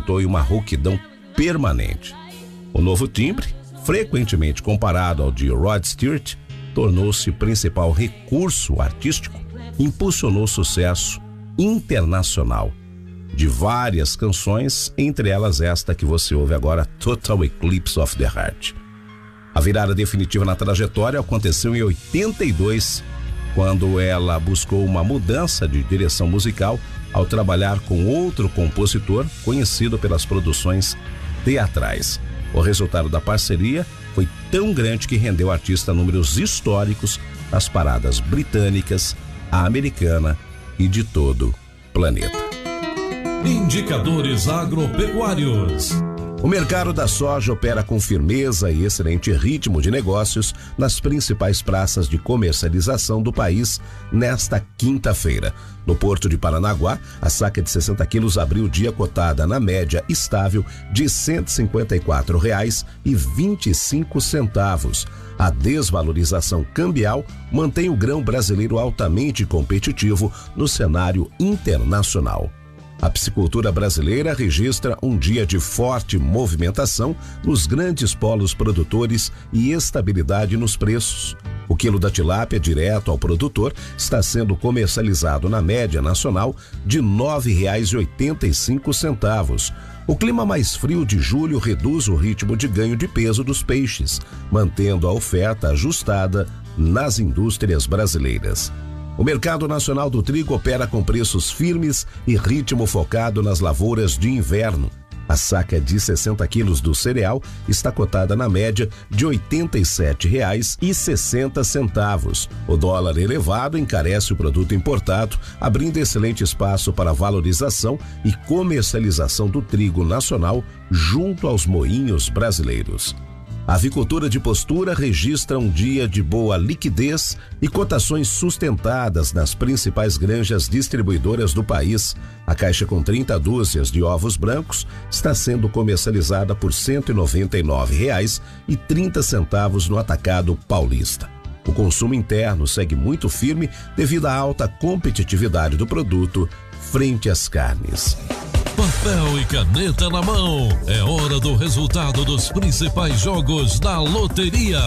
resultou em uma rouquidão permanente. O novo timbre, frequentemente comparado ao de Rod Stewart, tornou-se principal recurso artístico e impulsionou o sucesso internacional de várias canções, entre elas esta que você ouve agora, Total Eclipse of the Heart. A virada definitiva na trajetória aconteceu em 82, quando ela buscou uma mudança de direção musical ao trabalhar com outro compositor conhecido pelas produções teatrais. O resultado da parceria foi tão grande que rendeu ao artista números históricos nas paradas britânicas, a americana e de todo o planeta. Indicadores agropecuários. O mercado da soja opera com firmeza e excelente ritmo de negócios nas principais praças de comercialização do país nesta quinta-feira. No Porto de Paranaguá, a saca de 60 quilos abriu o dia cotada na média estável de R$ 154,25. A desvalorização cambial mantém o grão brasileiro altamente competitivo no cenário internacional. A piscicultura brasileira registra um dia de forte movimentação nos grandes polos produtores e estabilidade nos preços. O quilo da tilápia direto ao produtor está sendo comercializado na média nacional de R$ 9,85. O clima mais frio de julho reduz o ritmo de ganho de peso dos peixes, mantendo a oferta ajustada nas indústrias brasileiras. O mercado nacional do trigo opera com preços firmes e ritmo focado nas lavouras de inverno. A saca de 60 quilos do cereal está cotada na média de R$ 87,60. O dólar elevado encarece o produto importado, abrindo excelente espaço para a valorização e comercialização do trigo nacional junto aos moinhos brasileiros. A avicultura de postura registra um dia de boa liquidez e cotações sustentadas nas principais granjas distribuidoras do país. A caixa com 30 dúzias de ovos brancos está sendo comercializada por R$ 199,30 no atacado paulista. O consumo interno segue muito firme devido à alta competitividade do produto frente às carnes. Papel e caneta na mão, é hora do resultado dos principais jogos da loteria.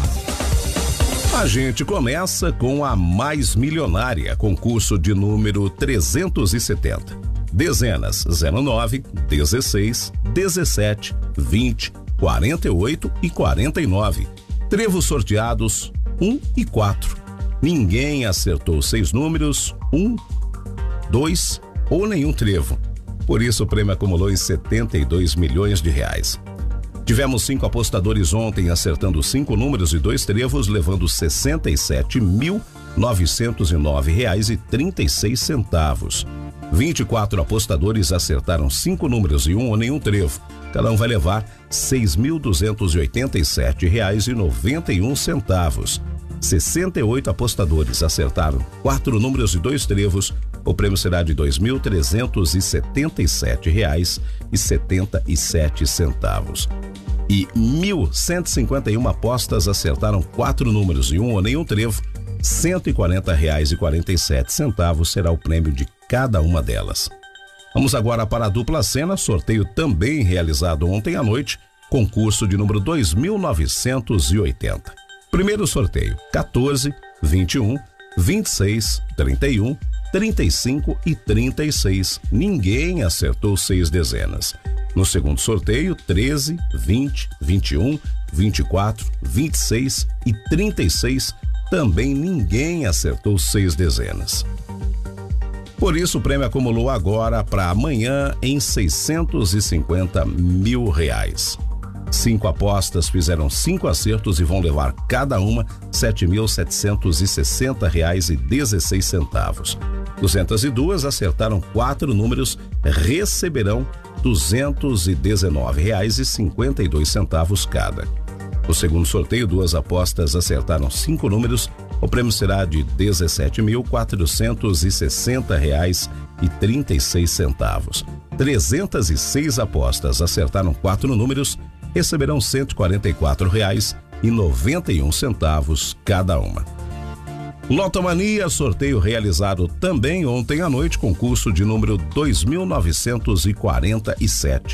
A gente começa com a mais milionária, concurso de número 370. Dezenas 09, 16, 17, 20, 48 e 49. Trevos sorteados 1 e 4. Ninguém acertou 6 números, 1, 2 ou nenhum trevo. Por isso o prêmio acumulou em 72 milhões de reais. Tivemos 5 apostadores ontem acertando 5 números e 2 trevos, levando R$ 67.909,36. 24 apostadores acertaram 5 números e 1 ou nenhum trevo. Cada um vai levar R$ 6.287,91. 68 apostadores acertaram 4 números e 2 trevos. O prêmio será de R$ 2.377,77. E 1.151 apostas acertaram 4 números e 1 ou nenhum trevo. R$ 140,47 será o prêmio de cada uma delas. Vamos agora para a dupla cena, sorteio também realizado ontem à noite, concurso de número 2980. Primeiro sorteio: 14, 21, 26, 31, 35 e 36. Ninguém acertou 6 dezenas. No segundo sorteio, 13, 20, 21, 24, 26 e 36. Também ninguém acertou 6 dezenas. Por isso, o prêmio acumulou agora para amanhã em R$ 650 mil. 5 apostas fizeram 5 acertos e vão levar cada uma R$ 7.760,16. 202 acertaram 4 números, receberão R$ 219,52 cada. No segundo sorteio, 2 apostas acertaram 5 números. O prêmio será de R$ 17.460,36. 306 apostas acertaram 4 números, receberão R$ 144,91 cada uma. Lotomania, sorteio realizado também ontem à noite, concurso de número 2947.